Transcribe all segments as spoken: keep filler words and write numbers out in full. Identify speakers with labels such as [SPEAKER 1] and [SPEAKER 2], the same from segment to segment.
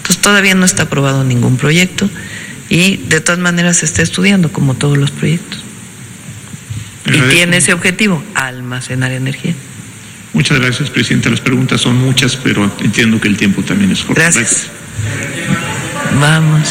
[SPEAKER 1] Entonces todavía no está aprobado ningún proyecto y de todas maneras se está estudiando como todos los proyectos. Y tiene ese objetivo, almacenar energía.
[SPEAKER 2] Muchas gracias, presidenta. Las preguntas son muchas, pero entiendo que el tiempo también es corto.
[SPEAKER 1] Gracias. Vamos.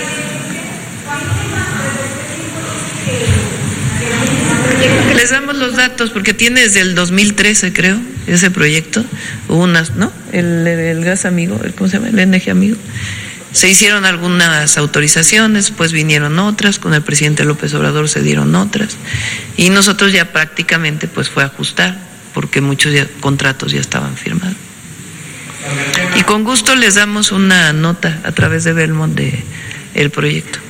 [SPEAKER 1] Les damos los datos porque tiene desde el dos mil trece, creo, ese proyecto. Unas, ¿no? El, el gas amigo, el, ¿cómo se llama? El energía amigo. Se hicieron algunas autorizaciones, pues vinieron otras, con el presidente López Obrador se dieron otras, y nosotros ya prácticamente pues fue a ajustar, porque muchos ya, contratos ya estaban firmados. Y con gusto les damos una nota a través de Belmont de el proyecto.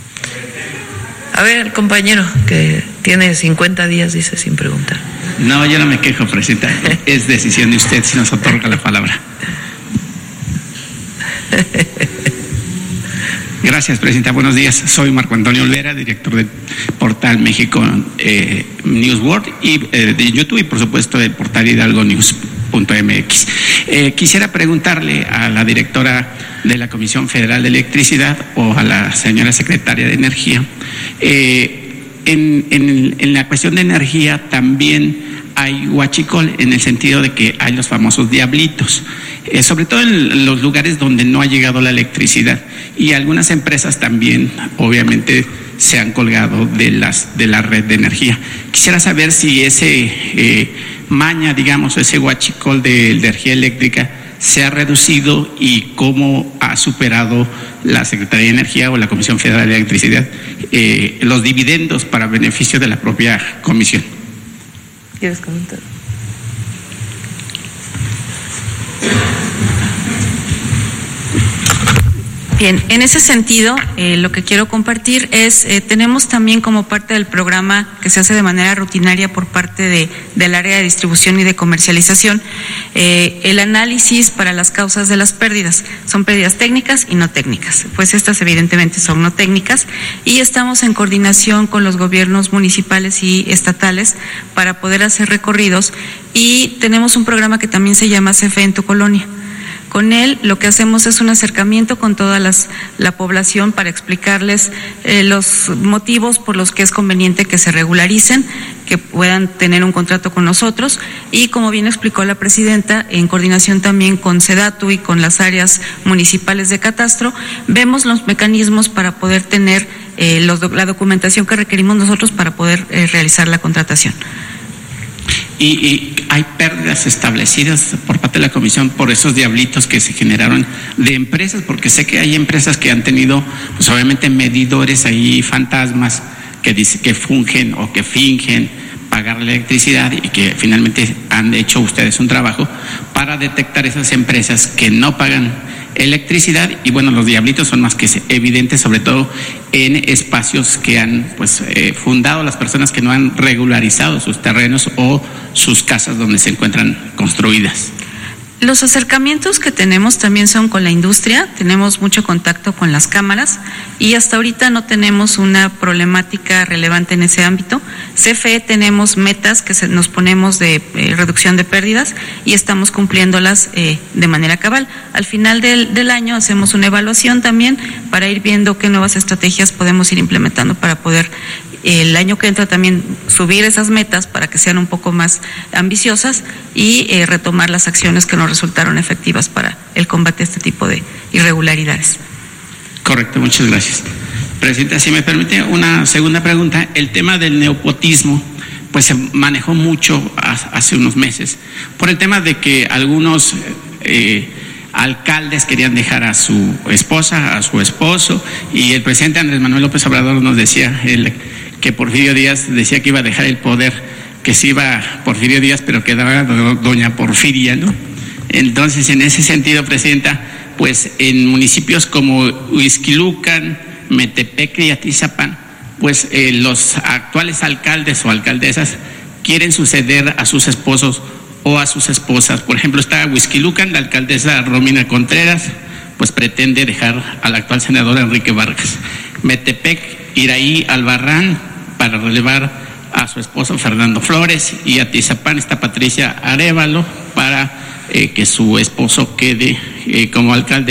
[SPEAKER 1] A ver, compañero, que tiene cincuenta días, dice, sin preguntar.
[SPEAKER 3] No, yo no me quejo, presidenta. Es decisión de usted si nos otorga la palabra. Gracias, presidenta. Buenos días. Soy Marco Antonio Olvera, director del portal México eh, News World y eh, de YouTube y, por supuesto, del portal Hidalgo News punto m x. Eh, quisiera preguntarle a la directora de la Comisión Federal de Electricidad o a la señora secretaria de Energía, eh, en, en, en la cuestión de energía también hay huachicol, en el sentido de que hay los famosos diablitos, eh, sobre todo en los lugares donde no ha llegado la electricidad, y algunas empresas también obviamente se han colgado de las de la red de energía. Quisiera saber si ese eh, maña, digamos, ese huachicol de energía eléctrica se ha reducido y cómo ha superado la Secretaría de Energía o la Comisión Federal de Electricidad eh, los dividendos para beneficio de la propia comisión.
[SPEAKER 1] ¿Quieres comentar?
[SPEAKER 4] Bien, en ese sentido, eh, lo que quiero compartir es, eh, tenemos también como parte del programa que se hace de manera rutinaria por parte de, del área de distribución y de comercialización, eh, el análisis para las causas de las pérdidas. Son pérdidas técnicas y no técnicas. Pues estas evidentemente son no técnicas y estamos en coordinación con los gobiernos municipales y estatales para poder hacer recorridos, y tenemos un programa que también se llama C F E en tu colonia. Con él lo que hacemos es un acercamiento con toda las, la población para explicarles eh, los motivos por los que es conveniente que se regularicen, que puedan tener un contrato con nosotros, y como bien explicó la presidenta, en coordinación también con SEDATU y con las áreas municipales de catastro, vemos los mecanismos para poder tener eh, los, la documentación que requerimos nosotros para poder eh, realizar la contratación.
[SPEAKER 3] Y, y hay pérdidas establecidas por parte de la comisión por esos diablitos que se generaron de empresas, porque sé que hay empresas que han tenido, pues obviamente, medidores ahí fantasmas que dice que fungen o que fingen pagar la electricidad, y que finalmente han hecho ustedes un trabajo para detectar esas empresas que no pagan electricidad. Y bueno, los diablitos son más que evidentes, sobre todo en espacios que han pues eh, fundado las personas que no han regularizado sus terrenos o sus casas donde se encuentran construidas.
[SPEAKER 4] Los acercamientos que tenemos también son con la industria, tenemos mucho contacto con las cámaras y hasta ahorita no tenemos una problemática relevante en ese ámbito. C F E tenemos metas que se, nos ponemos de eh, reducción de pérdidas y estamos cumpliéndolas eh, de manera cabal. Al final del, del año hacemos una evaluación también para ir viendo qué nuevas estrategias podemos ir implementando para poder el año que entra también subir esas metas para que sean un poco más ambiciosas y eh, retomar las acciones que nos resultaron efectivas para el combate a este tipo de irregularidades.
[SPEAKER 3] Correcto, muchas gracias. Presidenta, si me permite una segunda pregunta, el tema del nepotismo pues se manejó mucho hace unos meses por el tema de que algunos eh, alcaldes querían dejar a su esposa, a su esposo, y el presidente Andrés Manuel López Obrador nos decía el, que Porfirio Díaz decía que iba a dejar el poder, que se iba Porfirio Díaz, pero quedaba doña Porfiria, ¿no? Entonces, en ese sentido, presidenta, pues en municipios como Huixquilucan, Metepec y Atizapán, pues eh, los actuales alcaldes o alcaldesas quieren suceder a sus esposos o a sus esposas. Por ejemplo, está Huixquilucan, la alcaldesa Romina Contreras, pues pretende dejar al actual senador Enrique Vargas. Metepec, Iraí Albarrán, para relevar a su esposo Fernando Flores, y Atizapán está Patricia Arévalo para eh, que su esposo quede eh, como alcalde,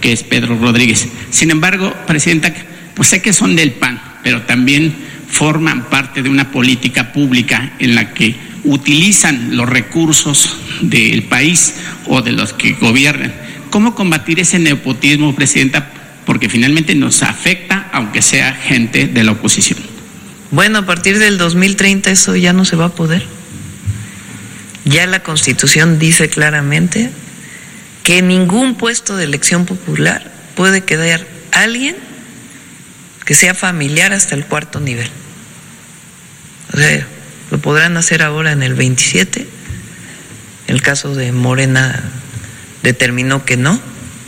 [SPEAKER 3] que es Pedro Rodríguez. Sin embargo, presidenta, pues sé que son del P A N, pero también forman parte de una política pública en la que utilizan los recursos del país o de los que gobiernan. ¿Cómo combatir ese nepotismo, presidenta? Porque finalmente nos afecta, aunque sea gente de la oposición.
[SPEAKER 1] Bueno, a partir del dos mil treinta eso ya no se va a poder. Ya la Constitución dice claramente que ningún puesto de elección popular puede quedar alguien que sea familiar hasta el cuarto nivel. O sea, lo podrán hacer ahora en el veintisiete. El caso de Morena determinó que no,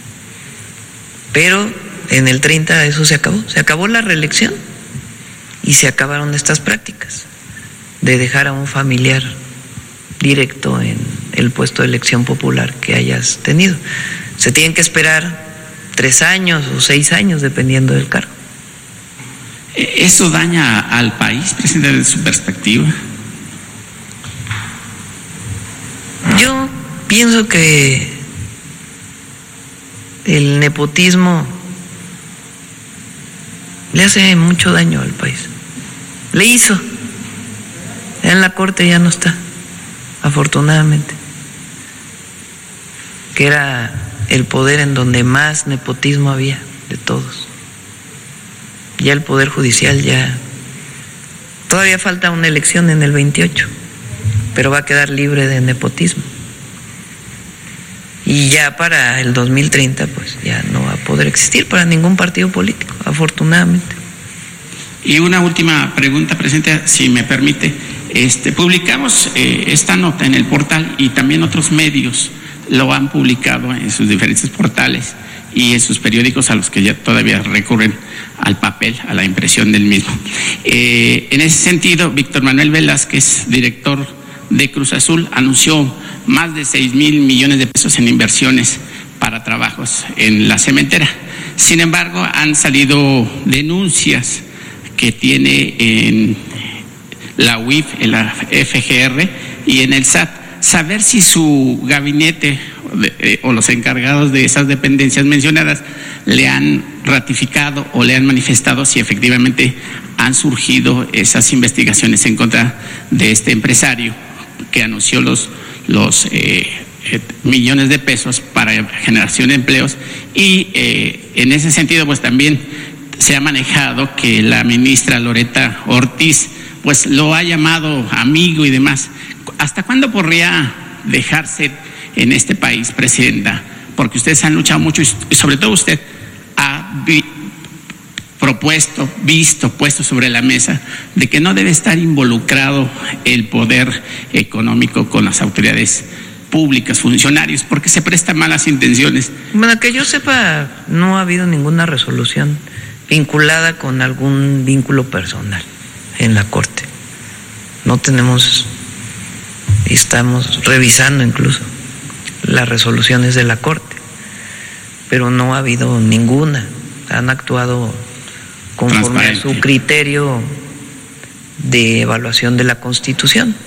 [SPEAKER 1] pero en el treinta eso se acabó. Se acabó la reelección y se acabaron estas prácticas de dejar a un familiar directo en el puesto de elección popular que hayas tenido. Se tienen que esperar tres años o seis años dependiendo del cargo.
[SPEAKER 3] ¿Eso daña al país, presidente, desde su perspectiva?
[SPEAKER 1] Yo pienso que el nepotismo le hace mucho daño al país. Le hizo. En la Corte ya no está, afortunadamente, que era el poder en donde más nepotismo había de todos. Ya el Poder Judicial ya... Todavía falta una elección en el veintiocho, pero va a quedar libre de nepotismo. Y ya para el dos mil treinta, pues ya no va a poder existir para ningún partido político, afortunadamente.
[SPEAKER 3] Y una última pregunta, presidente, si me permite. Este, publicamos eh, esta nota en el portal y también otros medios lo han publicado en sus diferentes portales y en sus periódicos a los que ya todavía recurren al papel, a la impresión del mismo. Eh, en ese sentido, Víctor Manuel Velázquez, director de Cruz Azul, anunció más de seis mil millones de pesos en inversiones para trabajos en la cementera. Sin embargo, han salido denuncias que tiene en la U I F, en la F G R y en el S A T. Saber si su gabinete eh, o los encargados de esas dependencias mencionadas le han ratificado o le han manifestado si efectivamente han surgido esas investigaciones en contra de este empresario que anunció los, los eh, eh, millones de pesos para generación de empleos. Y eh, en ese sentido, pues también se ha manejado que la ministra Loreta Ortiz pues lo ha llamado amigo y demás. ¿Hasta cuándo podría dejarse en este país, presidenta? Porque ustedes han luchado mucho y sobre todo usted ha vi, propuesto, visto, puesto sobre la mesa de que no debe estar involucrado el poder económico con las autoridades públicas, funcionarios, porque se prestan malas intenciones.
[SPEAKER 1] Bueno, que yo sepa, no ha habido ninguna resolución vinculada con algún vínculo personal en la Corte. No tenemos, estamos revisando incluso las resoluciones de la Corte, pero no ha habido ninguna. Han actuado conforme a su criterio de evaluación de la Constitución.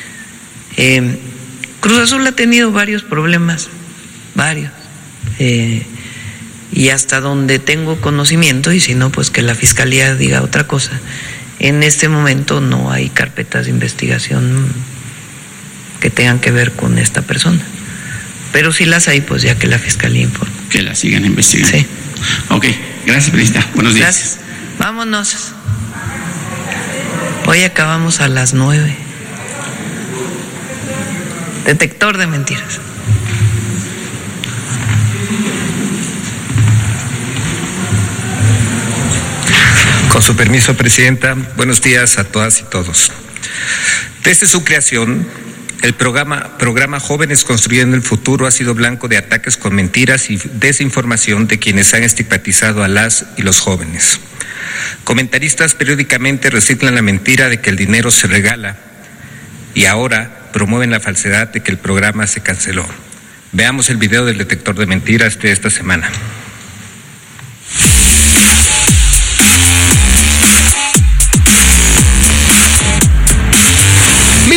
[SPEAKER 1] Eh, Cruz Azul ha tenido varios problemas, varios, eh, y hasta donde tengo conocimiento, y si no, pues que la Fiscalía diga otra cosa, en este momento no hay carpetas de investigación que tengan que ver con esta persona. Pero si las hay, pues ya que la Fiscalía informe.
[SPEAKER 3] Que la sigan investigando.
[SPEAKER 1] Sí.
[SPEAKER 3] Ok, gracias, presidenta. Buenos días.
[SPEAKER 1] Gracias. Vámonos. Hoy acabamos a las nueve. Detector de mentiras.
[SPEAKER 5] Con su permiso, presidenta, buenos días a todas y todos. Desde su creación, el programa, programa Jóvenes Construyendo el Futuro ha sido blanco de ataques con mentiras y desinformación de quienes han estigmatizado a las y los jóvenes. Comentaristas periódicamente reciclan la mentira de que el dinero se regala y ahora promueven la falsedad de que el programa se canceló. Veamos el video del detector de mentiras de esta semana.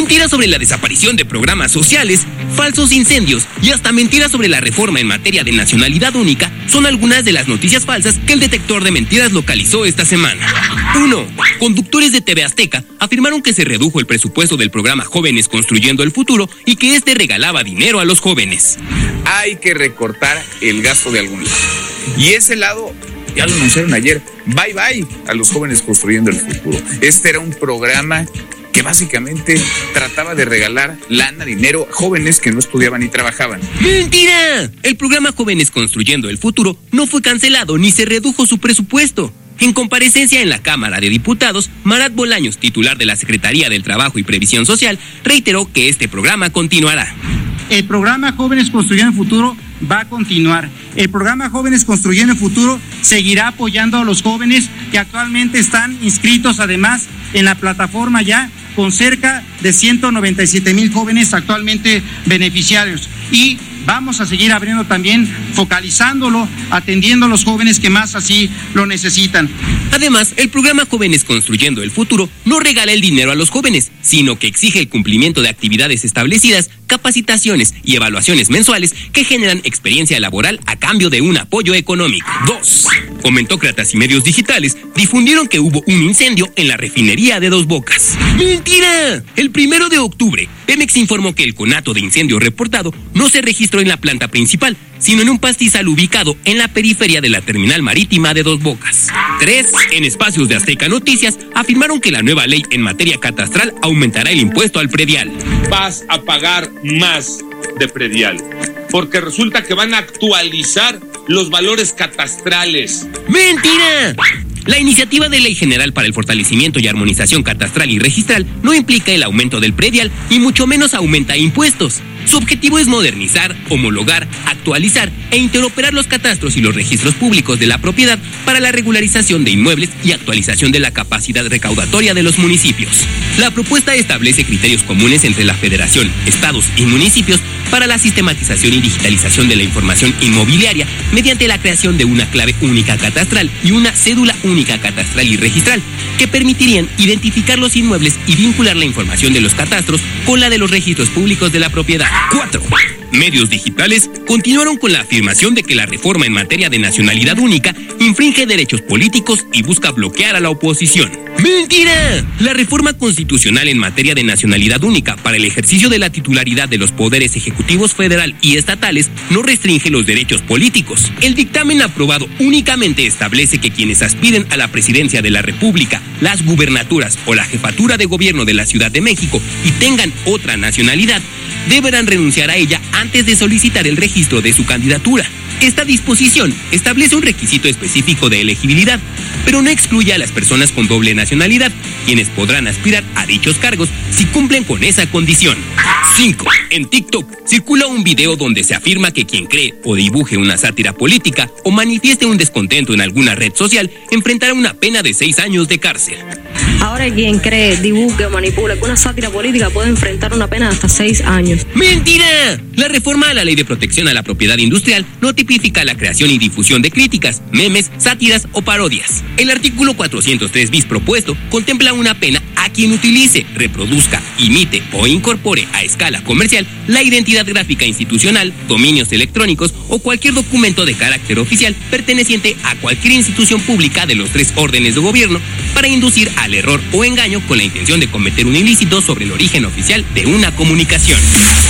[SPEAKER 6] Mentiras sobre la desaparición de programas sociales, falsos incendios y hasta mentiras sobre la reforma en materia de nacionalidad única son algunas de las noticias falsas que el detector de mentiras localizó esta semana. uno. Conductores de T V Azteca afirmaron que se redujo el presupuesto del programa Jóvenes Construyendo el Futuro y que este regalaba dinero a los jóvenes.
[SPEAKER 7] Hay que recortar el gasto de algún lado. Y ese lado, ya lo anunciaron ayer, bye bye a los Jóvenes Construyendo el Futuro. Este era un programa que básicamente trataba de regalar lana, dinero a jóvenes que no estudiaban ni trabajaban.
[SPEAKER 6] ¡Mentira! El programa Jóvenes Construyendo el Futuro no fue cancelado ni se redujo su presupuesto. En comparecencia en la Cámara de Diputados, Marat Bolaños, titular de la Secretaría del Trabajo y Previsión Social, reiteró que este programa continuará.
[SPEAKER 8] El programa Jóvenes Construyendo el Futuro va a continuar. El programa Jóvenes Construyendo el Futuro seguirá apoyando a los jóvenes que actualmente están inscritos, además, en la plataforma ya, con cerca de ciento noventa y siete mil jóvenes actualmente beneficiarios. Y vamos a seguir abriendo también, focalizándolo, atendiendo a los jóvenes que más así lo necesitan.
[SPEAKER 6] Además, el programa Jóvenes Construyendo el Futuro no regala el dinero a los jóvenes, sino que exige el cumplimiento de actividades establecidas, capacitaciones y evaluaciones mensuales que generan experiencia laboral a cambio de un apoyo económico. dos. Comentócratas y medios digitales difundieron que hubo un incendio en la refinería de Dos Bocas. ¡Mentira! El primero de octubre, Pemex informó que el conato de incendio reportado no se registró en la planta principal, sino en un pastizal ubicado en la periferia de la terminal marítima de Dos Bocas. tres. En espacios de Azteca Noticias afirmaron que la nueva ley en materia catastral aumentará el impuesto al predial.
[SPEAKER 9] Vas a pagar más de predial, porque resulta que van a actualizar los valores catastrales.
[SPEAKER 6] ¡Mentira! La iniciativa de Ley General para el Fortalecimiento y Armonización Catastral y Registral no implica el aumento del predial y mucho menos aumenta impuestos. Su objetivo es modernizar, homologar, actualizar e interoperar los catastros y los registros públicos de la propiedad para la regularización de inmuebles y actualización de la capacidad recaudatoria de los municipios. La propuesta establece criterios comunes entre la Federación, estados y municipios para la sistematización y digitalización de la información inmobiliaria mediante la creación de una clave única catastral y una cédula única catastral y registral, que permitirían identificar los inmuebles y vincular la información de los catastros con la de los registros públicos de la propiedad. cuatro. Medios digitales continuaron con la afirmación de que la reforma en materia de nacionalidad única infringe derechos políticos y busca bloquear a la oposición. ¡Mentira! La reforma constitucional en materia de nacionalidad única para el ejercicio de la titularidad de los poderes ejecutivos federal y estatales no restringe los derechos políticos. El dictamen aprobado únicamente establece que quienes aspiren a la presidencia de la República, las gubernaturas o la jefatura de gobierno de la Ciudad de México y tengan otra nacionalidad, deberán renunciar a ella antes de solicitar el registro de su candidatura. Esta disposición establece un requisito específico de elegibilidad, pero no excluye a las personas con doble nacionalidad, quienes podrán aspirar a dichos cargos si cumplen con esa condición. cinco. En TikTok circula un video donde se afirma que quien cree o dibuje una sátira política o manifieste un descontento en alguna red social enfrentará una pena de seis años de cárcel.
[SPEAKER 10] Ahora quien cree, dibuje o manipule con una sátira política puede enfrentar una pena de hasta seis años.
[SPEAKER 6] ¡Mentira! La reforma a la Ley de Protección a la Propiedad Industrial no tipifica la creación y difusión de críticas, memes, sátiras o parodias. El artículo cuatrocientos tres bis propuesto contempla una pena a quien utilice, reproduzca, imite o incorpore a escala comercial la identidad gráfica institucional, dominios electrónicos o cualquier documento de carácter oficial perteneciente a cualquier institución pública de los tres órdenes de gobierno para inducir al error o engaño con la intención de cometer un ilícito sobre el origen oficial de una comunicación.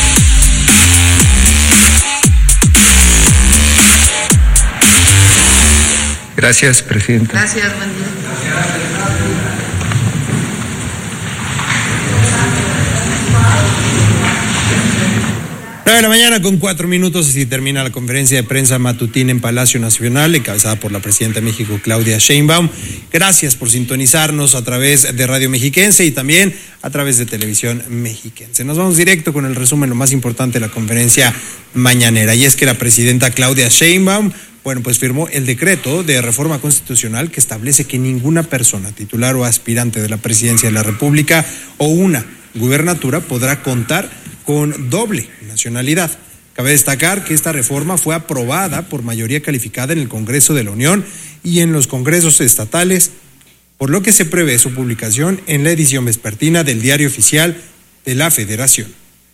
[SPEAKER 5] Gracias, presidenta.
[SPEAKER 1] Gracias, buen día.
[SPEAKER 11] nueve de la mañana con cuatro minutos y termina la conferencia de prensa matutina en Palacio Nacional, encabezada por la presidenta de México, Claudia Sheinbaum. Gracias por sintonizarnos a través de Radio Mexiquense y también a través de Televisión Mexiquense. Nos vamos directo con el resumen, lo más importante de la conferencia mañanera, y es que la presidenta Claudia Sheinbaum, bueno, pues firmó el decreto de reforma constitucional que establece que ninguna persona titular o aspirante de la presidencia de la República o una gubernatura podrá contar con doble nacionalidad. Cabe destacar que esta reforma fue aprobada por mayoría calificada en el Congreso de la Unión y en los congresos estatales, por lo que se prevé su publicación en la edición vespertina del Diario Oficial de la Federación.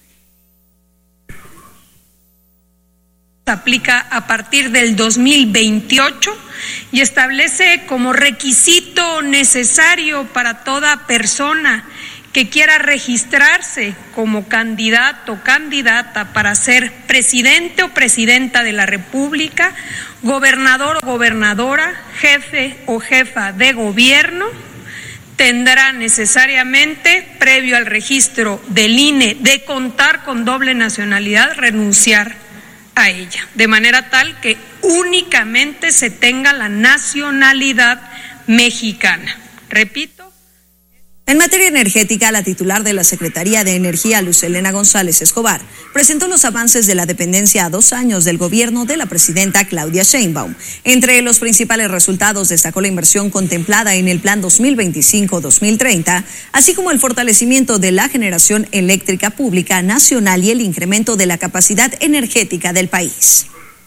[SPEAKER 12] Aplica a partir del dos mil veintiocho y establece como requisito necesario para toda persona que quiera registrarse como candidato o candidata para ser presidente o presidenta de la República, gobernador o gobernadora, jefe o jefa de gobierno, tendrá necesariamente, previo al registro del I N E de contar con doble nacionalidad, renunciar a ella, de manera tal que únicamente se tenga la nacionalidad mexicana. Repito.
[SPEAKER 13] En materia energética, la titular de la Secretaría de Energía, Luz Helena González Escobar, presentó los avances de la dependencia a dos años del gobierno de la presidenta Claudia Sheinbaum. Entre los principales resultados destacó la inversión contemplada en el Plan dos mil veinticinco a dos mil treinta, así como el fortalecimiento de la generación eléctrica pública nacional y el incremento de la capacidad energética del país.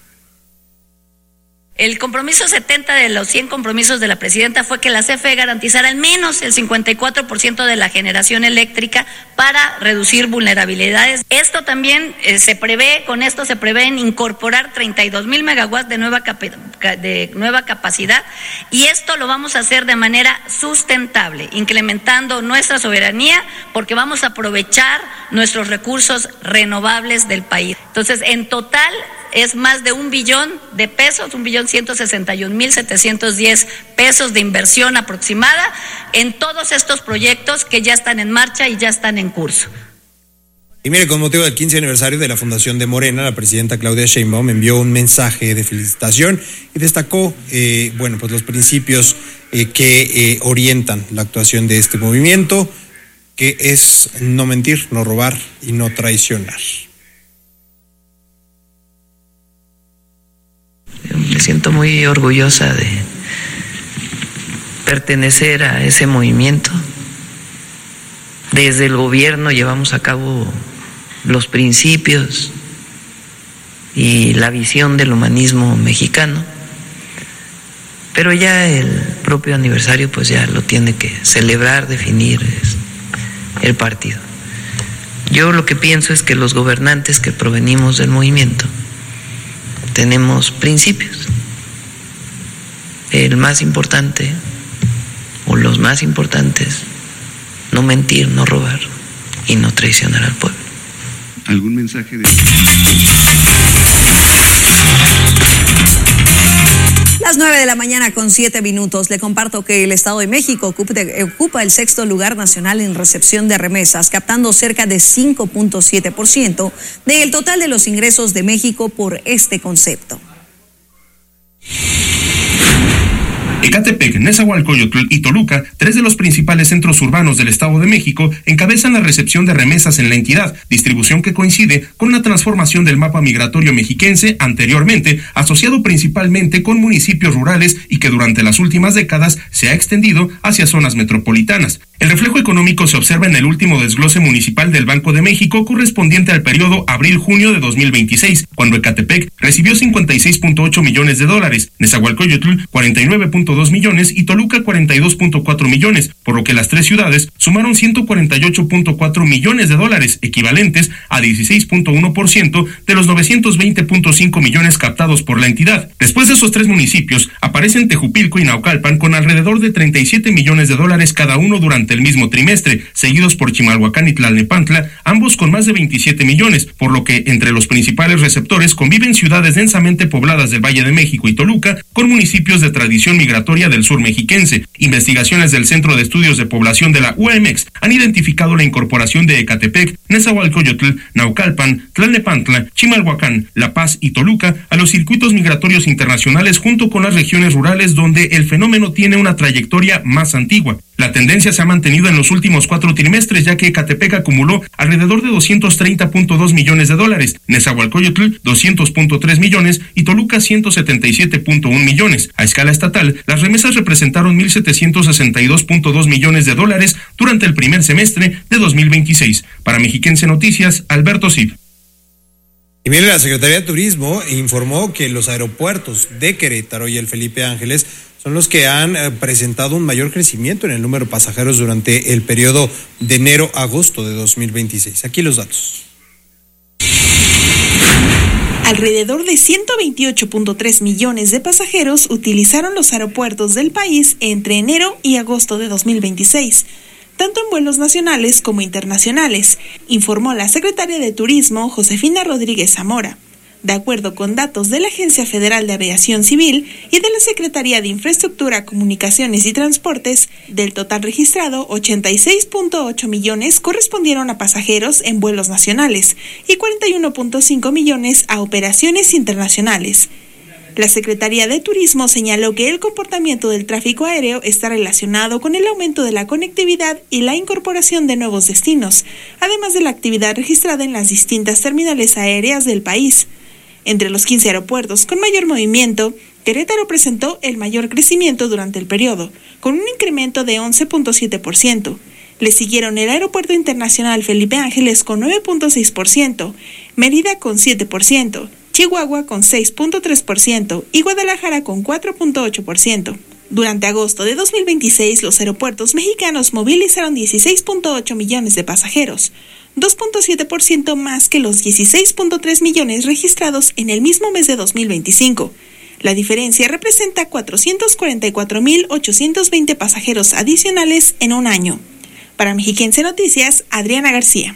[SPEAKER 14] El compromiso setenta de los cien compromisos de la presidenta fue que la C F E garantizara al menos el cincuenta y cuatro por ciento de la generación eléctrica para reducir vulnerabilidades. Esto también eh, se prevé, con esto se prevé en incorporar treinta y dos mil megawatts de nueva, de nueva capacidad, y esto lo vamos a hacer de manera sustentable, incrementando nuestra soberanía, porque vamos a aprovechar nuestros recursos renovables del país. Entonces, en total, es más de un billón de pesos, un billón ciento sesenta y un mil setecientos diez pesos de inversión aproximada en todos estos proyectos que ya están en marcha y ya están en curso.
[SPEAKER 11] Y mire, con motivo del quince aniversario de la Fundación de Morena, la presidenta Claudia Sheinbaum envió un mensaje de felicitación y destacó, eh, bueno, pues los principios eh, que eh, orientan la actuación de este movimiento, que es no mentir, no robar y no traicionar.
[SPEAKER 1] Me siento muy orgullosa de pertenecer a ese movimiento. Desde el gobierno llevamos a cabo los principios y la visión del humanismo mexicano, pero ya el propio aniversario pues ya lo tiene que celebrar, definir el partido. Yo lo que pienso es que los gobernantes que provenimos del movimiento tenemos principios. El más importante, o los más importantes, no mentir, no robar y no traicionar al pueblo.
[SPEAKER 15] ¿Algún mensaje de...?
[SPEAKER 13] Las nueve de la mañana con siete minutos. Le comparto que el Estado de México ocupa el sexto lugar nacional en recepción de remesas, captando cerca de cinco punto siete por ciento del total de los ingresos de México por este concepto.
[SPEAKER 16] Ecatepec, Nezahualcóyotl y Toluca, tres de los principales centros urbanos del Estado de México, encabezan la recepción de remesas en la entidad, distribución que coincide con una transformación del mapa migratorio mexiquense anteriormente asociado principalmente con municipios rurales y que durante las últimas décadas se ha extendido hacia zonas metropolitanas. El reflejo económico se observa en el último desglose municipal del Banco de México correspondiente al periodo abril-junio de dos mil veintiséis, cuando Ecatepec recibió cincuenta y seis punto ocho millones de dólares, Nezahualcóyotl cuarenta y nueve punto dos millones y Toluca cuarenta y dos punto cuatro millones, por lo que las tres ciudades sumaron ciento cuarenta y ocho punto cuatro millones de dólares, equivalentes a dieciséis punto uno por ciento de los novecientos veinte punto cinco millones captados por la entidad. Después de esos tres municipios, aparecen Tejupilco y Naucalpan con alrededor de treinta y siete millones de dólares cada uno durante el mismo trimestre, seguidos por Chimalhuacán y Tlalnepantla, ambos con más de veintisiete millones, por lo que entre los principales receptores conviven ciudades densamente pobladas del Valle de México y Toluca, con municipios de tradición migratoria del sur mexiquense. Investigaciones del Centro de Estudios de Población de la U A M X han identificado la incorporación de Ecatepec, Nezahualcóyotl, Naucalpan, Tlalnepantla, Chimalhuacán, La Paz y Toluca a los circuitos migratorios internacionales junto con las regiones rurales donde el fenómeno tiene una trayectoria más antigua. La tendencia se ha mantenido en los últimos cuatro trimestres, ya que Ecatepec acumuló alrededor de doscientos treinta punto dos millones de dólares, Nezahualcóyotl doscientos punto tres millones y Toluca ciento setenta y siete punto uno millones. A escala estatal, las remesas representaron mil setecientos sesenta y dos punto dos millones de dólares durante el primer semestre de dos mil veintiséis. Para Mexiquense Noticias, Alberto Cid.
[SPEAKER 11] Y mire, la Secretaría de Turismo informó que los aeropuertos de Querétaro y el Felipe Ángeles son los que han eh, presentado un mayor crecimiento en el número de pasajeros durante el periodo de enero a agosto de dos mil veintiséis. Aquí los datos.
[SPEAKER 17] Alrededor de ciento veintiocho punto tres millones de pasajeros utilizaron los aeropuertos del país entre enero y agosto de dos mil veintiséis, tanto en vuelos nacionales como internacionales, informó la secretaria de Turismo, Josefina Rodríguez Zamora. De acuerdo con datos de la Agencia Federal de Aviación Civil y de la Secretaría de Infraestructura, Comunicaciones y Transportes, del total registrado, ochenta y seis punto ocho millones correspondieron a pasajeros en vuelos nacionales y cuarenta y uno punto cinco millones a operaciones internacionales. La Secretaría de Turismo señaló que el comportamiento del tráfico aéreo está relacionado con el aumento de la conectividad y la incorporación de nuevos destinos, además de la actividad registrada en las distintas terminales aéreas del país. Entre los quince aeropuertos con mayor movimiento, Querétaro presentó el mayor crecimiento durante el periodo, con un incremento de once punto siete por ciento. Le siguieron el Aeropuerto Internacional Felipe Ángeles con nueve punto seis por ciento, Mérida con siete por ciento, Chihuahua con seis punto tres por ciento y Guadalajara con cuatro punto ocho por ciento. Durante agosto de dos mil veintiséis, los aeropuertos mexicanos movilizaron dieciséis punto ocho millones de pasajeros, dos punto siete por ciento más que los dieciséis punto tres millones registrados en el mismo mes de dos mil veinticinco. La diferencia representa cuatrocientos cuarenta y cuatro mil ochocientos veinte pasajeros adicionales en un año. Para Mexiquense Noticias, Adriana García.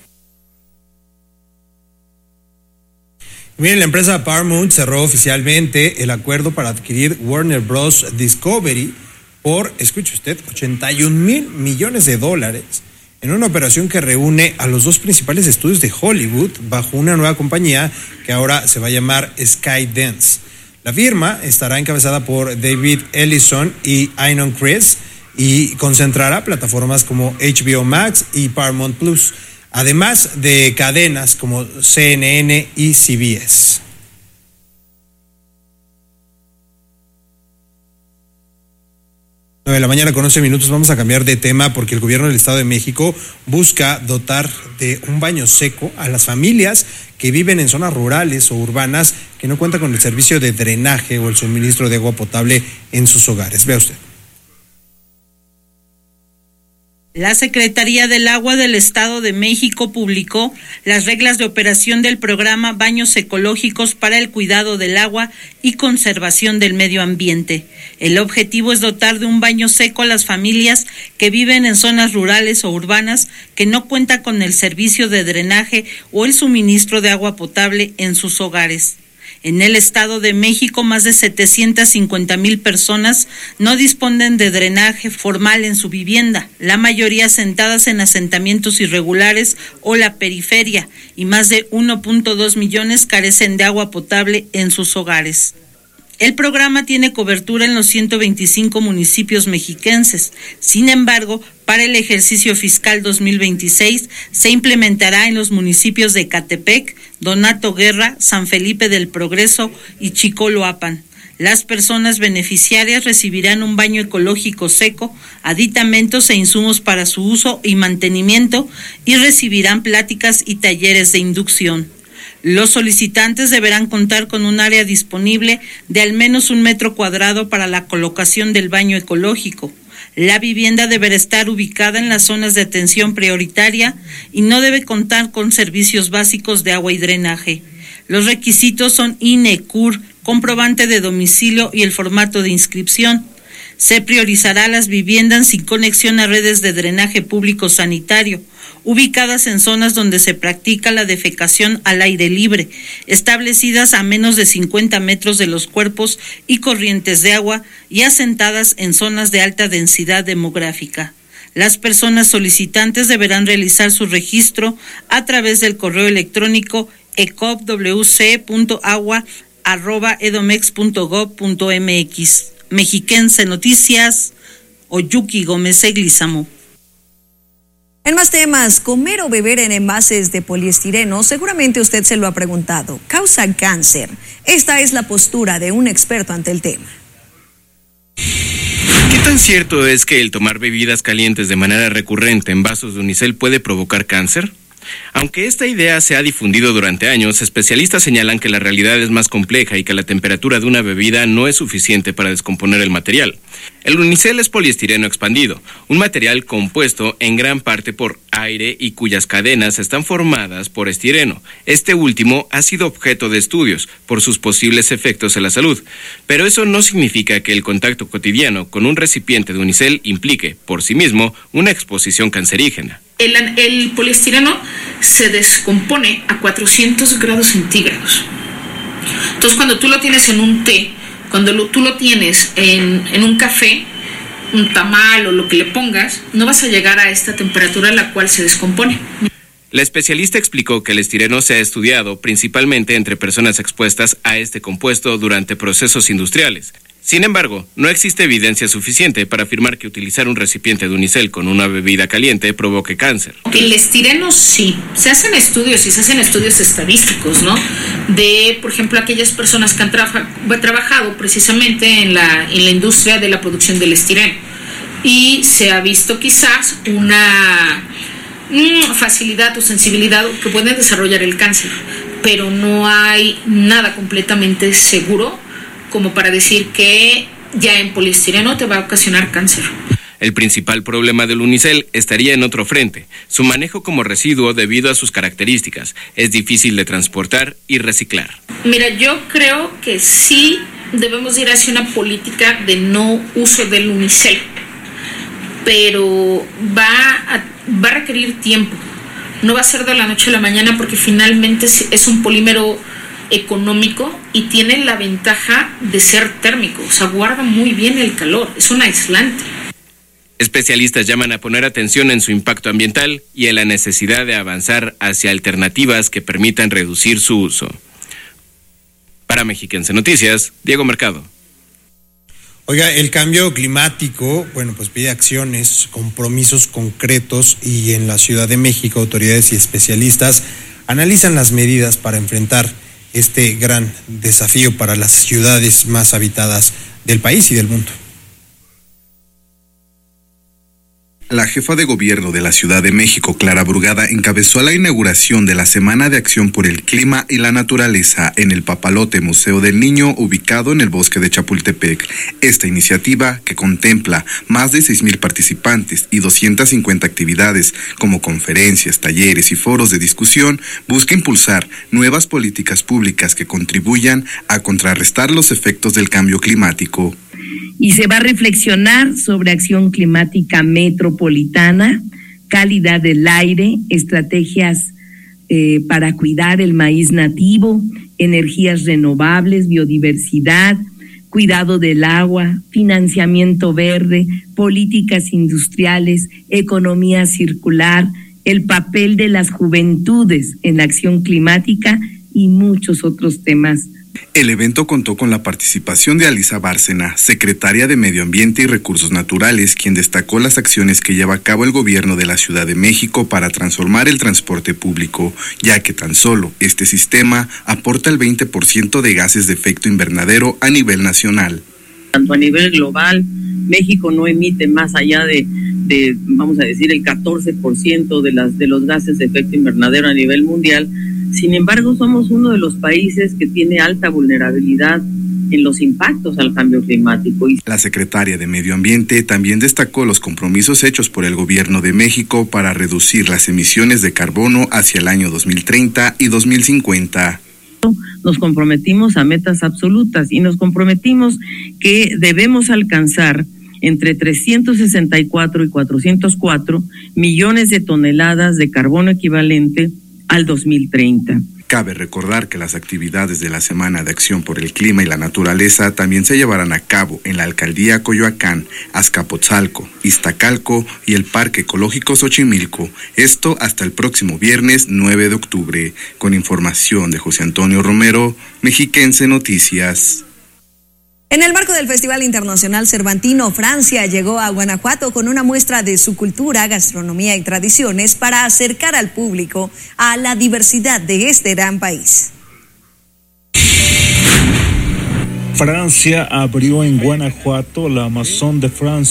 [SPEAKER 11] Miren, la empresa Paramount cerró oficialmente el acuerdo para adquirir Warner Bros. Discovery por, escuche usted, ochenta y un mil millones de dólares en una operación que reúne a los dos principales estudios de Hollywood bajo una nueva compañía que ahora se va a llamar Skydance. La firma estará encabezada por David Ellison y Ainon Chris y concentrará plataformas como H B O Max y Paramount Plus, además de cadenas como C N N y C B S. nueve de la mañana con once minutos, vamos a cambiar de tema porque el gobierno del Estado de México busca dotar de un baño seco a las familias que viven en zonas rurales o urbanas que no cuentan con el servicio de drenaje o el suministro de agua potable en sus hogares. Vea usted.
[SPEAKER 18] La Secretaría del Agua del Estado de México publicó las reglas de operación del programa Baños Ecológicos para el Cuidado del Agua y Conservación del Medio Ambiente. El objetivo es dotar de un baño seco a las familias que viven en zonas rurales o urbanas que no cuentan con el servicio de drenaje o el suministro de agua potable en sus hogares. En el Estado de México, más de setecientas cincuenta mil personas no disponen de drenaje formal en su vivienda, la mayoría asentadas en asentamientos irregulares o la periferia, y más de uno punto dos millones carecen de agua potable en sus hogares. El programa tiene cobertura en los ciento veinticinco municipios mexiquenses. Sin embargo, para el ejercicio fiscal dos mil veintiséis se implementará en los municipios de Ecatepec, Donato Guerra, San Felipe del Progreso y Chicoloapan. Las personas beneficiarias recibirán un baño ecológico seco, aditamentos e insumos para su uso y mantenimiento y recibirán pláticas y talleres de inducción. Los solicitantes deberán contar con un área disponible de al menos un metro cuadrado para la colocación del baño ecológico. La vivienda deberá estar ubicada en las zonas de atención prioritaria y no debe contar con servicios básicos de agua y drenaje. Los requisitos son I N E, C U R, comprobante de domicilio y el formato de inscripción. Se priorizará las viviendas sin conexión a redes de drenaje público sanitario, ubicadas en zonas donde se practica la defecación al aire libre, establecidas a menos de cincuenta metros de los cuerpos y corrientes de agua y asentadas en zonas de alta densidad demográfica. Las personas solicitantes deberán realizar su registro a través del correo electrónico ecopwc punto agua arroba edomex punto gob punto mx. Mexiquense Noticias, Oyuki Gómez Eglizamo.
[SPEAKER 13] En más temas, comer o beber en envases de poliestireno, seguramente usted se lo ha preguntado, ¿causa cáncer? Esta es la postura de un experto ante el tema.
[SPEAKER 19] ¿Qué tan cierto es que el tomar bebidas calientes de manera recurrente en vasos de unicel puede provocar cáncer? Aunque esta idea se ha difundido durante años, especialistas señalan que la realidad es más compleja y que la temperatura de una bebida no es suficiente para descomponer el material. El unicel es poliestireno expandido, un material compuesto en gran parte por aire y cuyas cadenas están formadas por estireno. Este último ha sido objeto de estudios por sus posibles efectos en la salud, pero eso no significa que el contacto cotidiano con un recipiente de unicel implique, por sí mismo, una exposición cancerígena.
[SPEAKER 20] El, el poliestireno se descompone a cuatrocientos grados centígrados. Entonces, cuando tú lo tienes en un té, cuando lo, tú lo tienes en, en un café, un tamal o lo que le pongas, no vas a llegar a esta temperatura a la cual se descompone.
[SPEAKER 19] La especialista explicó que el estireno se ha estudiado principalmente entre personas expuestas a este compuesto durante procesos industriales. Sin embargo, no existe evidencia suficiente para afirmar que utilizar un recipiente de unicel con una bebida caliente provoque cáncer.
[SPEAKER 20] El estireno sí, se hacen estudios y se hacen estudios estadísticos, ¿no? De, por ejemplo, aquellas personas que han traba- trabajado precisamente en la, en la industria de la producción del estireno. Y se ha visto quizás una mmm, facilidad o sensibilidad que puede desarrollar el cáncer, pero no hay nada completamente seguro como para decir que ya en poliestireno te va a ocasionar cáncer.
[SPEAKER 19] El principal problema del unicel estaría en otro frente, su manejo como residuo debido a sus características. Es difícil de transportar y reciclar.
[SPEAKER 20] Mira, yo creo que sí debemos ir hacia una política de no uso del unicel, pero va a, va a requerir tiempo. No va a ser de la noche a la mañana porque finalmente es un polímero económico y tiene la ventaja de ser térmico, o sea, guarda muy bien el calor, es un aislante.
[SPEAKER 19] Especialistas llaman a poner atención en su impacto ambiental y en la necesidad de avanzar hacia alternativas que permitan reducir su uso. Para Mexiquense Noticias, Diego Mercado.
[SPEAKER 11] Oiga, el cambio climático, bueno, pues pide acciones, compromisos concretos y en la Ciudad de México autoridades y especialistas analizan las medidas para enfrentar este gran desafío para las ciudades más habitadas del país y del mundo.
[SPEAKER 21] La jefa de gobierno de la Ciudad de México, Clara Brugada, encabezó la inauguración de la Semana de Acción por el Clima y la Naturaleza en el Papalote Museo del Niño, ubicado en el bosque de Chapultepec. Esta iniciativa, que contempla más de seis mil participantes y doscientas cincuenta actividades, como conferencias, talleres y foros de discusión, busca impulsar nuevas políticas públicas que contribuyan a contrarrestar los efectos del cambio climático.
[SPEAKER 22] Y se va a reflexionar sobre acción climática metropolitana, calidad del aire, estrategias eh, para cuidar el maíz nativo, energías renovables, biodiversidad, cuidado del agua, financiamiento verde, políticas industriales, economía circular, el papel de las juventudes en la acción climática y muchos otros temas.
[SPEAKER 21] El evento contó con la participación de Alisa Bárcena, secretaria de Medio Ambiente y Recursos Naturales, quien destacó las acciones que lleva a cabo el gobierno de la Ciudad de México para transformar el transporte público, ya que tan solo este sistema aporta el veinte por ciento de gases de efecto invernadero a nivel nacional.
[SPEAKER 23] Tanto a nivel global, México no emite más allá de, de vamos a decir, el catorce por ciento de, las, de los gases de efecto invernadero a nivel mundial. Sin embargo, somos uno de los países que tiene alta vulnerabilidad en los impactos al cambio climático.
[SPEAKER 21] La secretaria de Medio Ambiente también destacó los compromisos hechos por el gobierno de México para reducir las emisiones de carbono hacia el año dos mil treinta y dos mil cincuenta.
[SPEAKER 23] Nos comprometimos a metas absolutas y nos comprometimos que debemos alcanzar entre trescientos sesenta y cuatro y cuatrocientos cuatro millones de toneladas de carbono equivalente al dos mil treinta.
[SPEAKER 21] Cabe recordar que las actividades de la Semana de Acción por el Clima y la Naturaleza también se llevarán a cabo en la Alcaldía Coyoacán, Azcapotzalco, Iztacalco y el Parque Ecológico Xochimilco. Esto hasta el próximo viernes nueve de octubre. Con información de José Antonio Romero, Mexiquense Noticias.
[SPEAKER 13] En el marco del Festival Internacional Cervantino, Francia llegó a Guanajuato con una muestra de su cultura, gastronomía y tradiciones para acercar al público a la diversidad de este gran país.
[SPEAKER 24] Francia abrió en Guanajuato la Maison de France,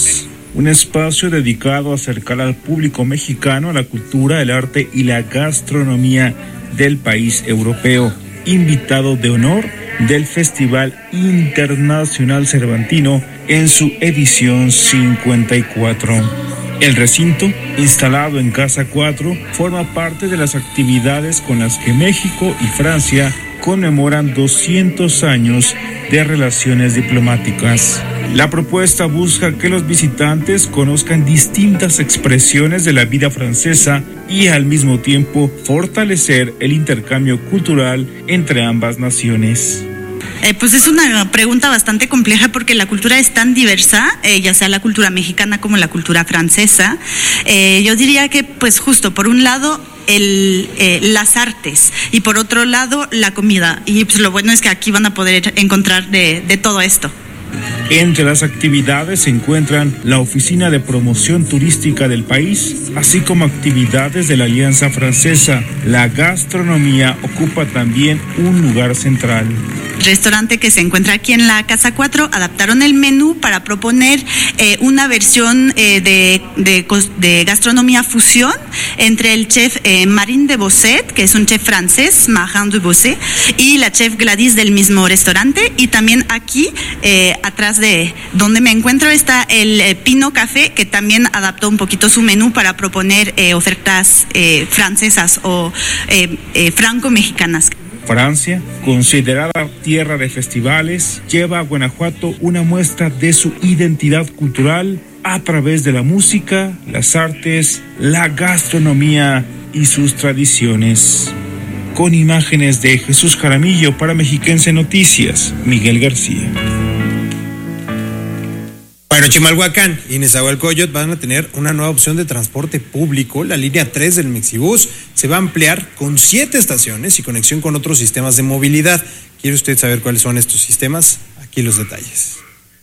[SPEAKER 2] un espacio dedicado a acercar al público mexicano a la cultura, el arte y la gastronomía del país europeo. Invitado de honor del Festival Internacional Cervantino en su edición cincuenta y cuatro. El recinto, instalado en Casa cuatro, forma parte de las actividades con las que México y Francia conmemoran doscientos años de relaciones diplomáticas. La propuesta busca que los visitantes conozcan distintas expresiones de la vida francesa y al mismo tiempo fortalecer el intercambio cultural entre ambas naciones.
[SPEAKER 3] Eh, pues es una pregunta bastante compleja porque la cultura es tan diversa, eh, ya sea la cultura mexicana como la cultura francesa. Eh, yo diría que pues justo por un lado el, eh, las artes y por otro lado la comida, y pues lo bueno es que aquí van a poder encontrar de, de todo esto.
[SPEAKER 2] Entre las actividades se encuentran la Oficina de Promoción Turística del país, así como actividades de la Alianza Francesa. La gastronomía ocupa también un lugar central.
[SPEAKER 3] El restaurante que se encuentra aquí en la Casa cuatro adaptaron el menú para proponer eh, una versión eh, de, de, de gastronomía fusión entre el chef eh, Marine de Bosset, que es un chef francés, Marin de Bosset, y la chef Gladys del mismo restaurante. Y también aquí, eh, atrás de donde me encuentro, está el eh, Pino Café, que también adaptó un poquito su menú para proponer eh, ofertas eh, francesas o eh, eh, franco-mexicanas.
[SPEAKER 2] Francia, considerada tierra de festivales, lleva a Guanajuato una muestra de su identidad cultural a través de la música, las artes, la gastronomía y sus tradiciones. Con imágenes de Jesús Jaramillo para Mexiquense Noticias, Miguel García.
[SPEAKER 11] Bueno, Chimalhuacán y Nezahualcóyotl van a tener una nueva opción de transporte público. La línea tres del Mexibus se va a ampliar con siete estaciones y conexión con otros sistemas de movilidad. ¿Quiere usted saber cuáles son estos sistemas? Aquí los detalles.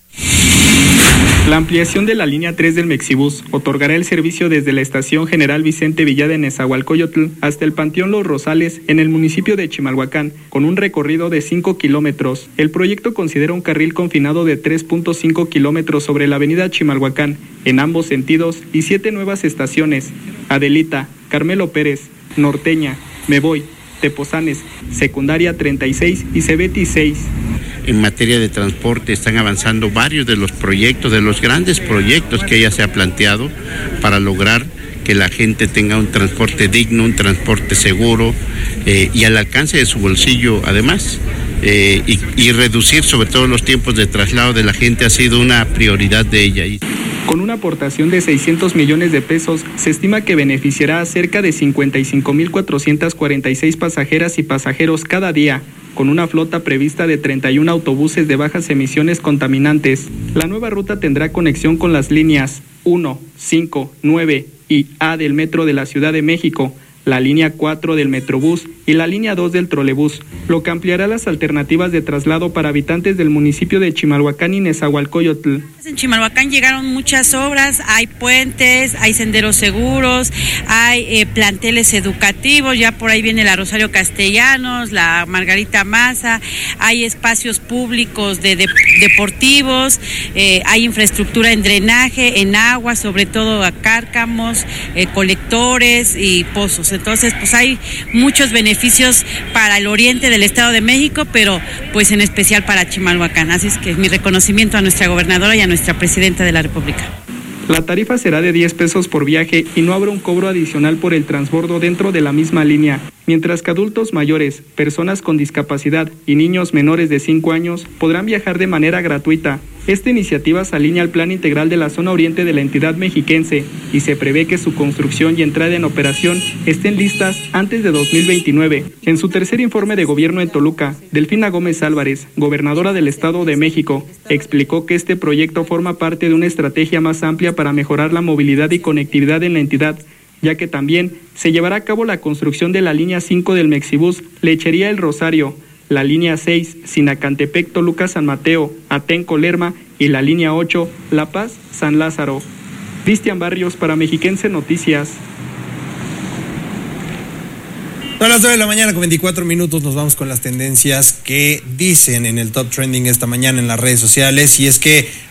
[SPEAKER 4] La ampliación de la línea tres del Mexibus otorgará el servicio desde la estación General Vicente Villada en Nezahualcóyotl hasta el Panteón Los Rosales en el municipio de Chimalhuacán, con un recorrido de cinco kilómetros. El proyecto considera un carril confinado de tres punto cinco kilómetros sobre la avenida Chimalhuacán, en ambos sentidos, y siete nuevas estaciones: Adelita, Carmelo Pérez, Norteña, Me Voy, Tepozanes, Secundaria treinta y seis y Cebeti seis.
[SPEAKER 24] En materia de transporte están avanzando varios de los proyectos, de los grandes proyectos que ella se ha planteado para lograr que la gente tenga un transporte digno, un transporte seguro eh, y al alcance de su bolsillo además. Eh, y, y reducir sobre todo los tiempos de traslado de la gente ha sido una prioridad de ella.
[SPEAKER 4] Con una aportación de seiscientos millones de pesos, se estima que beneficiará a cerca de cincuenta y cinco mil cuatrocientas cuarenta y seis pasajeras y pasajeros cada día, con una flota prevista de treinta y uno autobuses de bajas emisiones contaminantes. La nueva ruta tendrá conexión con las líneas uno, cinco, nueve y A del Metro de la Ciudad de México, la línea cuatro del Metrobús y la línea dos del Trolebús, lo que ampliará las alternativas de traslado para habitantes del municipio de Chimalhuacán y Nezahualcóyotl.
[SPEAKER 3] En Chimalhuacán llegaron muchas obras, hay puentes, hay senderos seguros, hay eh, planteles educativos, ya por ahí viene la Rosario Castellanos, la Margarita Maza, hay espacios públicos de, de deportivos, eh, hay infraestructura en drenaje, en agua, sobre todo a cárcamos, eh, colectores y pozos. Entonces, pues hay muchos beneficios para el oriente del Estado de México, pero pues en especial para Chimalhuacán. Así es que mi reconocimiento a nuestra gobernadora y a nuestra presidenta de la República.
[SPEAKER 4] La tarifa será de diez pesos por viaje y no habrá un cobro adicional por el transbordo dentro de la misma línea, mientras que adultos mayores, personas con discapacidad y niños menores de cinco años podrán viajar de manera gratuita. Esta iniciativa se alinea al Plan Integral de la Zona Oriente de la entidad mexiquense y se prevé que su construcción y entrada en operación estén listas antes de dos mil veintinueve. En su tercer informe de gobierno en Toluca, Delfina Gómez Álvarez, gobernadora del Estado de México, explicó que este proyecto forma parte de una estrategia más amplia para mejorar la movilidad y conectividad en la entidad, ya que también se llevará a cabo la construcción de la línea cinco del Mexibus Lechería El Rosario, la línea seis Sinacantepec Toluca San Mateo, Atenco Lerma y la línea ocho La Paz San Lázaro. Cristian Barrios para Mexiquense Noticias.
[SPEAKER 11] A las nueve de la mañana con veinticuatro minutos nos vamos con las tendencias que dicen en el Top Trending esta mañana en las redes sociales, y es que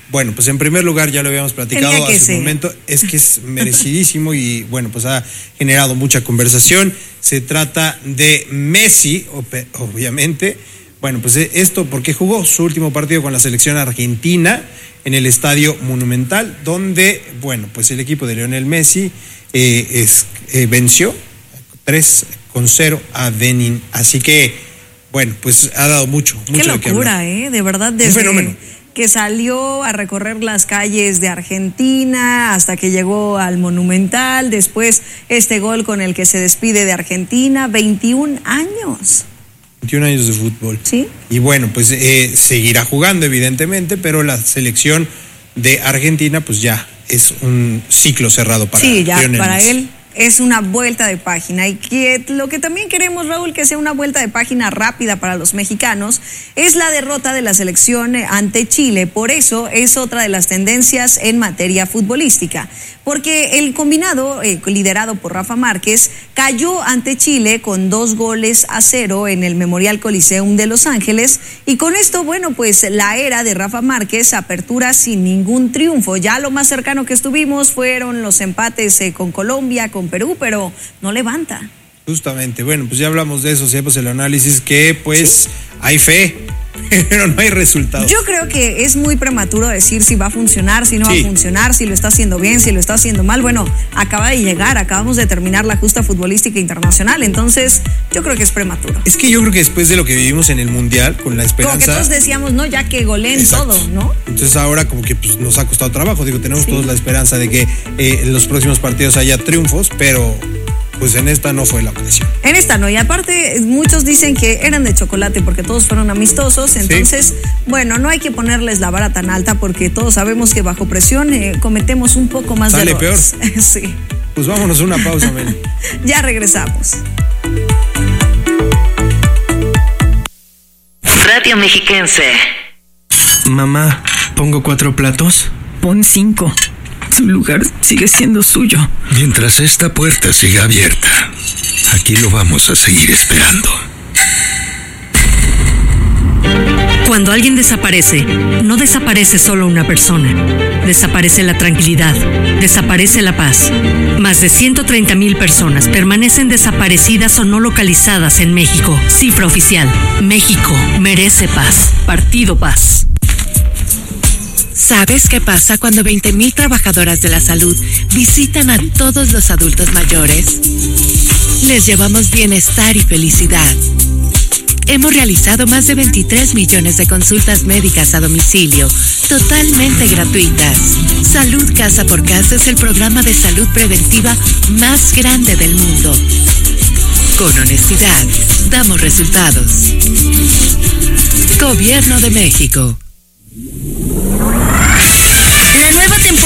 [SPEAKER 11] bueno, pues en primer lugar ya lo habíamos platicado hace ser. un momento, es que es merecidísimo y bueno, pues ha generado mucha conversación. Se trata de Messi, obviamente. Bueno, pues esto porque jugó su último partido con la selección argentina en el Estadio Monumental, donde, bueno, pues el equipo de Lionel Messi eh, es, eh, venció tres con cero a Benin. Así que, bueno, pues ha dado mucho, mucho
[SPEAKER 13] Qué
[SPEAKER 11] de qué
[SPEAKER 13] locura,
[SPEAKER 11] hablar.
[SPEAKER 13] ¿eh? De verdad, desde...
[SPEAKER 11] Un fenómeno.
[SPEAKER 13] Que salió a recorrer las calles de Argentina hasta que llegó al Monumental, después este gol con el que se despide de Argentina, veintiún años.
[SPEAKER 11] veintiún años de fútbol.
[SPEAKER 13] Sí.
[SPEAKER 11] Y bueno, pues eh, seguirá jugando evidentemente, pero la selección de Argentina pues ya es un ciclo cerrado para
[SPEAKER 13] Sí, ya
[SPEAKER 11] Lionel
[SPEAKER 13] para
[SPEAKER 11] Messi.
[SPEAKER 13] él es una vuelta de página y que lo que también queremos, Raúl, que sea una vuelta de página rápida para los mexicanos, es la derrota de la selección ante Chile. Por eso es otra de las tendencias en materia futbolística, porque el combinado eh, liderado por Rafa Márquez cayó ante Chile con dos goles a cero en el Memorial Coliseum de Los Ángeles y con esto, bueno, pues la era de Rafa Márquez apertura sin ningún triunfo. Ya lo más cercano que estuvimos fueron los empates eh, con Colombia, con Perú, pero no levanta.
[SPEAKER 11] Justamente, bueno, pues ya hablamos de eso, hacemos el análisis que pues ¿Sí? hay fe, pero no hay resultados.
[SPEAKER 13] Yo creo que es muy prematuro decir si va a funcionar, si no
[SPEAKER 11] sí.
[SPEAKER 13] va a funcionar, si lo está haciendo bien, si lo está haciendo mal. Bueno, acaba de llegar, acabamos de terminar la justa futbolística internacional, entonces yo creo que es prematuro.
[SPEAKER 11] Es que yo creo que después de lo que vivimos en el Mundial, con la esperanza...
[SPEAKER 13] Como que todos decíamos, no, ya que goleen todo, ¿no?
[SPEAKER 11] Entonces ahora como que pues, nos ha costado trabajo, digo, tenemos sí. todos la esperanza de que eh, en los próximos partidos haya triunfos, pero... pues en esta no fue la ocasión.
[SPEAKER 13] En esta no, y aparte muchos dicen que eran de chocolate porque todos fueron amistosos, entonces, sí. bueno, no hay que ponerles la vara tan alta porque todos sabemos que bajo presión eh, cometemos un poco más
[SPEAKER 11] Sale
[SPEAKER 13] de errores.
[SPEAKER 11] peor.
[SPEAKER 13] Sí.
[SPEAKER 11] Pues vámonos a una pausa, Meli.
[SPEAKER 13] Ya regresamos.
[SPEAKER 7] Radio Mexiquense.
[SPEAKER 8] Mamá, ¿pongo cuatro platos?
[SPEAKER 9] Pon cinco. Su lugar sigue siendo suyo.
[SPEAKER 10] Mientras esta puerta siga abierta, aquí lo vamos a seguir esperando.
[SPEAKER 25] Cuando alguien desaparece, no desaparece solo una persona. Desaparece la tranquilidad, desaparece la paz. Más de ciento treinta mil personas permanecen desaparecidas o no localizadas en México. Cifra oficial. México merece paz. Partido Paz.
[SPEAKER 26] ¿Sabes qué pasa cuando veinte mil trabajadoras de la salud visitan a todos los adultos mayores? Les llevamos bienestar y felicidad. Hemos realizado más de veintitrés millones de consultas médicas a domicilio, totalmente gratuitas. Salud Casa por Casa es el programa de salud preventiva más grande del mundo. Con honestidad, damos resultados. Gobierno de México.